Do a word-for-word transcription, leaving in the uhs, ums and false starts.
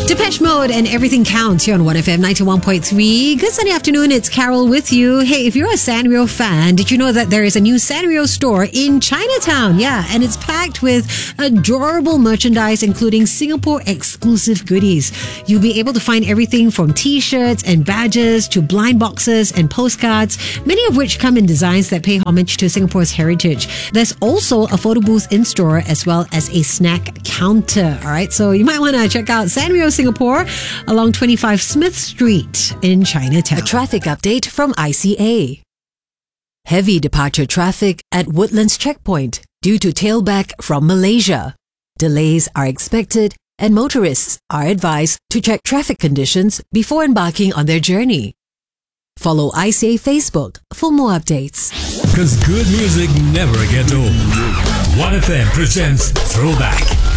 Depeche Mode and Everything Counts here on one F M ninety-one point three. Good Sunday afternoon, it's Carol with you. Hey, if you're a Sanrio fan, did you know that there is a new Sanrio store in Chinatown? Yeah, and it's packed with adorable merchandise, including Singapore exclusive goodies. You'll be able to find everything from t-shirts and badges to blind boxes and postcards, many of which come in designs that pay homage to Singapore's heritage. There's also a photo booth in store as well as a snack counter. All right, so you might want to check out Sanrio Singapore along twenty-five Smith Street in Chinatown. A traffic update from I C A. Heavy departure traffic at Woodlands Checkpoint due to tailback from Malaysia. Delays are expected and motorists are advised to check traffic conditions before embarking on their journey. Follow I C A Facebook for more updates. Because good music never gets old. one F M presents Throwback.